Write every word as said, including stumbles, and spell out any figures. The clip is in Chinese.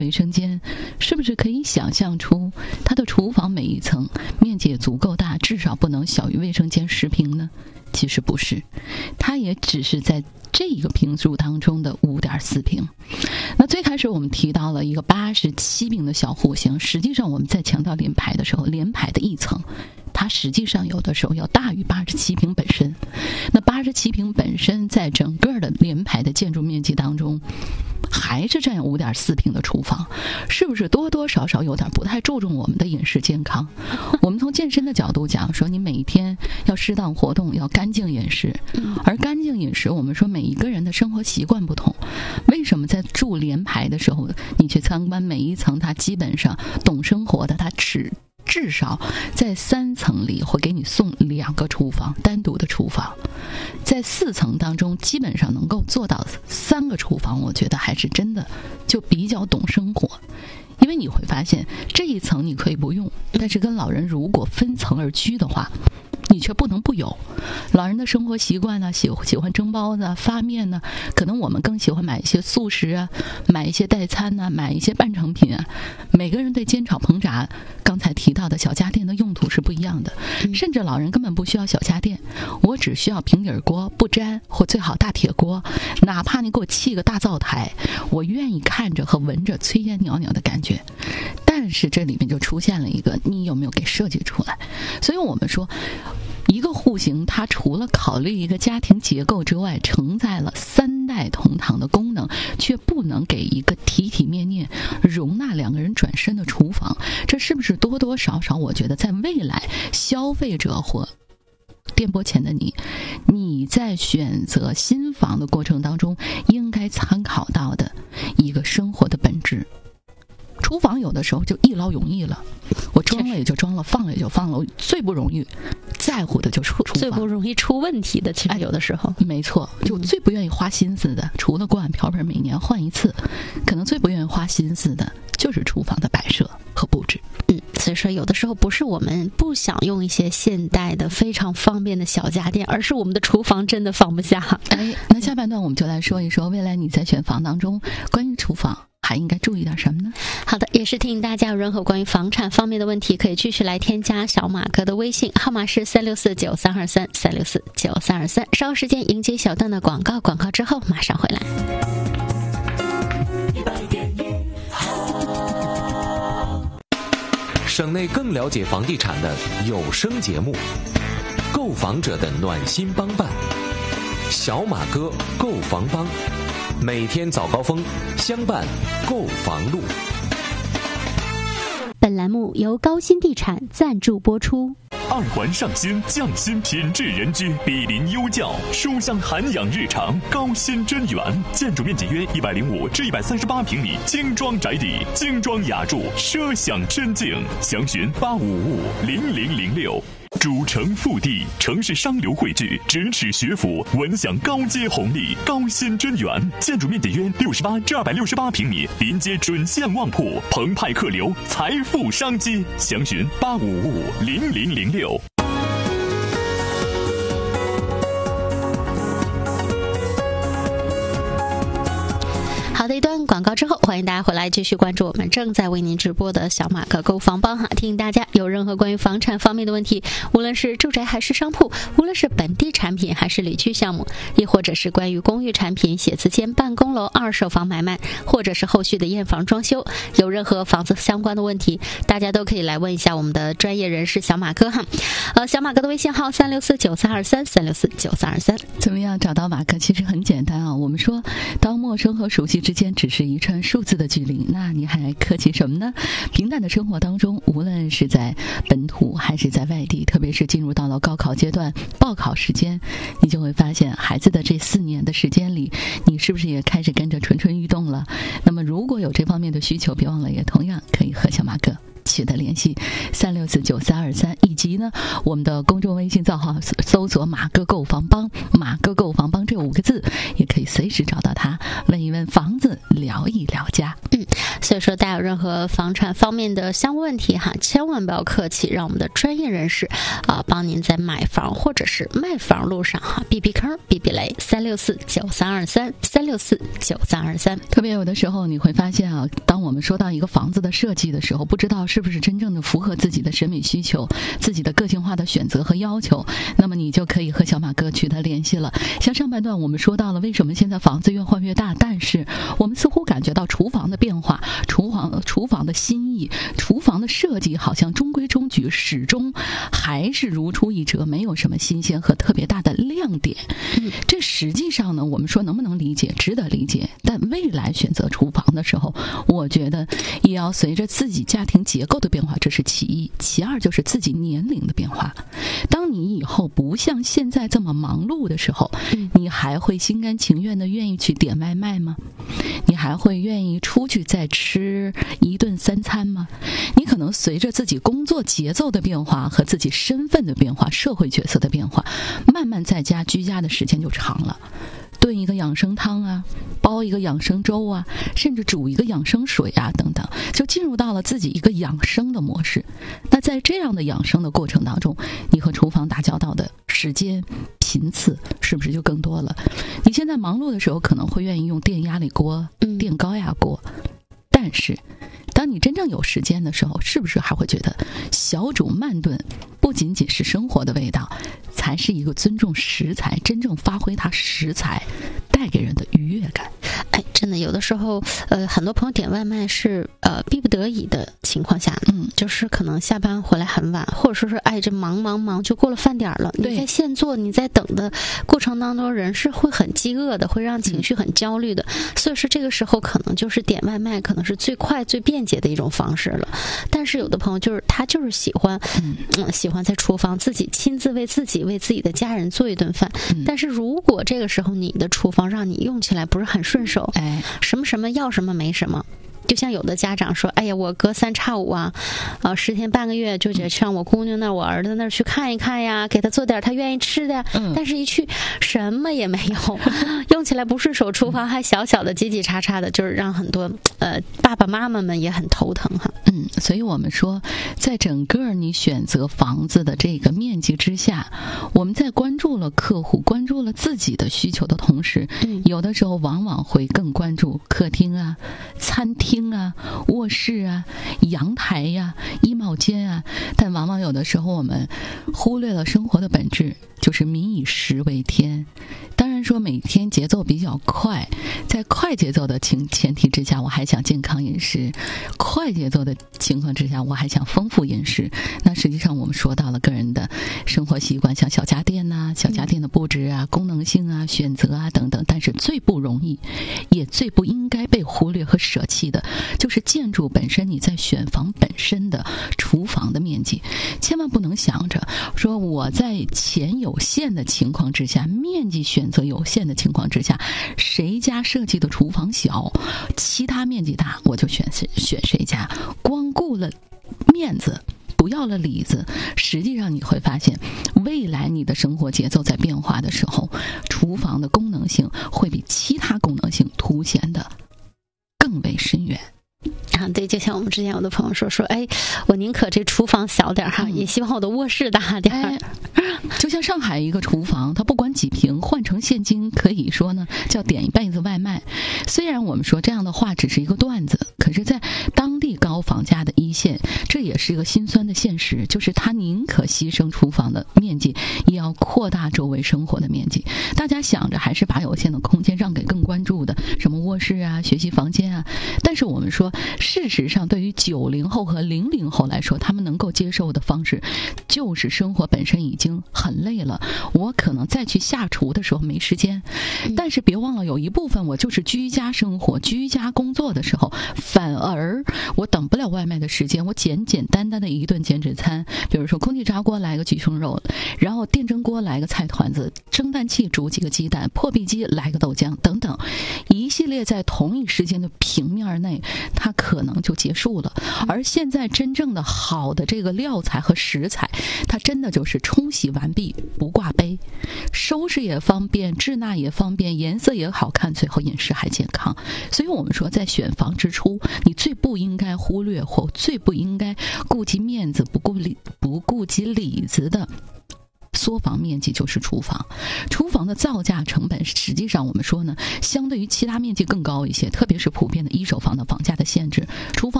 卫生间，是不是可以想象出它的厨房每一层面积也足够大，至少不能小于卫生间十平呢？其实不是，它也只是在这个平数当中的 五点四平。那最开始我们提到了一个八十七平的小户型，实际上我们在强调联排的时候，联排的一层它实际上有的时候要大于八十七平本身。那八十七平本身在整个的联排的建筑面积当中还是占有 五点四平的厨房，是不是多多少少有点不太注重我们的饮食健康？我们从健身的角度讲，说你每一天要适当活动，要干净饮食。而干净饮食，我们说每一个人的生活习惯不同，为什么在住联排的时候，你去参观每一层，它基本上懂生活的，它只至少在三层里会给你送两个厨房，单独的厨房，在四层当中基本上能够做到三个厨房，我觉得还是真的就比较懂生活。因为你会发现这一层你可以不用，但是跟老人如果分层而居的话，你却不能不有。老人的生活习惯呢，喜喜欢蒸包子、发面呢，可能我们更喜欢买一些速食啊，买一些代餐呐、啊，买一些半成品啊。每个人对煎炒烹炸，刚才提到的小家电的用途是不一样的，甚至老人根本不需要小家电，我只需要平底锅，不粘，或最好大铁锅，哪怕你给我砌个大灶台，我愿意看着和闻着炊烟袅袅的感觉。但是这里面就出现了一个，你有没有给设计出来？所以我们说一个户型它除了考虑一个家庭结构之外，承载了三代同堂的功能，却不能给一个体体面面容纳两个人转身的厨房。这是不是多多少少我觉得在未来消费者或电波前的你，你在选择新房的过程当中应该参考到的一个生活的本质？厨房有的时候就一劳永逸了，我装了也就装了，放了也就放了，我最不容易在乎的就是厨房， 最不容易出问题的，其实有的时候、 哎、没错，就最不愿意花心思的、嗯、除了锅碗瓢盆每年换一次，可能最不愿意花心思的就是厨房的摆设和布置。 嗯，所以说有的时候不是我们不想用一些现代的非常方便的小家电，而是我们的厨房真的放不下。 哎，那下半段我们就来说一说未来你在选房当中关于厨房还应该注意点什么呢？ 好的，也是提醒大家有任何关于房产方面的问题，可以继续来添加小马哥的微信，号码是三六四九三二三三六四九三二三。稍后时间迎接小段的广告，广告之后马上回来。 省内更了解房地产的有声节目，购房者的暖心帮办，小马哥购房帮，每天早高峰相伴购房路。 本栏目由高新地产赞助播出。 二环上新，匠心品质人居，毗邻优教，书香涵养日常。高新真园，建筑面积约一百零五至一百三十八平米，精装宅邸，精装雅筑，奢享真境。详询八五五零零零六。主城腹地，城市商流汇聚，咫尺学府，闻享高阶红利。高新真园，建筑面积约六十八至二百六十八平米，临街准线旺铺，澎湃客流，财富商机。详询八五五零零零六。 好的，一段广告之后，欢迎大家回来继续关注我们正在为您直播的小马哥购房帮哈。提醒大家，有任何关于房产方面的问题，无论是住宅还是商铺，无论是本地产品还是旅居项目，亦或者是关于公寓产品、写字间、办公楼、二手房买卖，或者是后续的验房装修，有任何房子相关的问题，大家都可以来问一下我们的专业人士小马哥哈。呃，小马哥的微信号三六四九三二三三六四九三二三。 怎么样找到马哥？其实很简单啊。我们说，当陌生和熟悉之间只是一串数字的距离，那你还客气什么呢？平淡的生活当中，无论是在本土还是在外地，特别是进入到了高考阶段、报考时间，你就会发现孩子的这四年的时间里，你是不是也开始跟着蠢蠢欲动了？那么如果有这方面的需求，别忘了也同样可以和小马哥取得联系，三六四九三二三，以及呢我们的公众微信账号搜索马哥购房帮，马哥购房帮这五个字，也可以随时找到他，问一问房子，聊一聊家。 嗯，所以说大家有任何房产方面的相关问题哈，千万不要客气，让我们的专业人士啊、呃、帮您在买房或者是卖房路上哈避避坑避避雷。三六四九三二三，三六四九三二三。 特别有的时候你会发现啊，当我们说到一个房子的设计的时候，不知道是不是真正的符合自己的审美需求，自己的个性化的选择和要求，那么你就可以和小马哥取得联系了。像上半段我们说到了为什么现在房子越换越大，但是我们似乎感觉到厨房的变化，厨房厨房的新意，厨房的设计好像中规中矩，始终还是如出一辙，没有什么新鲜和特别大的亮点。嗯，这实际上呢，我们说能不能理解，值得理解，但未来选择厨房的时候，我觉得也要随着自己家庭结构的变化，这是其一，其二就是自己年龄的变化。当你以后不像现在这么忙碌的时候，你还会心甘情愿的愿意去点外卖吗？你还会愿意出去再吃一顿三餐吗？你可能随着自己工作节奏的变化和自己身份的变化，社会角色的变化，慢慢在家居家的时间就长了。炖一个养生汤啊，煲一个养生粥啊，甚至煮一个养生水啊等等，就进入到了自己一个养生的模式。那在这样的养生的过程当中，你和厨房打交道的时间频次是不是就更多了？你现在忙碌的时候可能会愿意用电压力锅、电高压锅，但是当你真正有时间的时候，是不是还会觉得小煮慢炖不仅仅是生活的味道，才是一个尊重食材，真正发挥它食材带给人的愉悦感？ 哎，真的有的时候，呃，很多朋友点外卖是呃逼不得已的情况下，嗯，就是可能下班回来很晚，或者说是哎这忙忙忙就过了饭点了，你在现做你在等的过程当中，人是会很饥饿的，会让情绪很焦虑的，嗯、所以说这个时候可能就是点外卖可能是最快最便捷的一种方式了。但是有的朋友就是他就是喜欢，嗯，嗯喜欢在厨房自己亲自为自己为自己的家人做一顿饭，嗯、但是如果这个时候你的厨房让你用起来不是很顺手，哎，什么什么要什么没什么。就像有的家长说，哎呀，我隔三差五啊，呃，十天半个月就得上我姑娘那儿、我儿子那儿去看一看呀，给他做点他愿意吃的呀。嗯、但是一去什么也没有，用起来不顺手，厨房还小小的、挤挤叉叉的，就是让很多呃爸爸妈妈们也很头疼哈。 嗯，所以我们说，在整个你选择房子的这个面积之下，我们在关注了客户、关注了自己的需求的同时，嗯、有的时候往往会更关注客厅啊、餐厅啊、卧室啊、阳台呀、啊、衣帽间啊，但往往有的时候我们忽略了生活的本质，就是民以食为天。当然说每天节奏比较快，在快节奏的情前提之下，我还想健康饮食；快节奏的情况之下，我还想丰富饮食。那实际上我们说到了个人的生活习惯，像小家电呐、啊、小家电的布置啊、功能性啊、选择啊等等。但是最不容易，也最不应该被忽略和舍弃的，就是建筑本身，你在选房本身的厨房的面积，千万不能想着说我在钱有限的情况之下，面积选择有限的情况之下，谁家设计的厨房小，其他面积大，我就选谁选谁家，光顾了面子。不要了里子，实际上你会发现，未来你的生活节奏在变化的时候，厨房的功能性会比其他功能性凸显的更为深远。 啊，对，就像我们之前有的朋友说说，哎，我宁可这厨房小点哈，嗯、也希望我的卧室大点。哎， 就像上海一个厨房，它不管几平，换成现金，可以说呢叫点一辈子外卖。虽然我们说这样的话只是一个段子，可是在当地高房价的一线，这也是一个心酸的现实，就是他宁可牺牲厨房的面积，也要扩大周围生活的面积。大家想着还是把有限的空间让给更关注的，什么卧室啊、学习房间啊。但是我们说，事实上对于九零后和零零后来说，他们能够接受的方式就是生活本身已经很累了，我可能再去下厨的时候没时间，但是别忘了有一部分我就是居家生活、居家工作的时候，反而我等不了外卖的时间，我简简单单的一顿减脂餐，比如说空气炸锅来个鸡胸肉，然后电蒸锅来个菜团子，蒸蛋器煮几个鸡蛋，破壁机来个豆浆等等，一系列在同一时间的平面内，它可可能就结束了。而现在真正的好的这个料材和食材，它真的就是冲洗完毕不挂杯，收拾也方便，制纳也方便，颜色也好看，最后饮食还健康。所以我们说在选房之初，你最不应该忽略或最不应该顾及面子不顾里不顾及里子的缩房面积就是厨房。厨房的造价成本实际上我们说呢，相对于其他面积更高一些，特别是普遍的一手房的房价的限制，厨房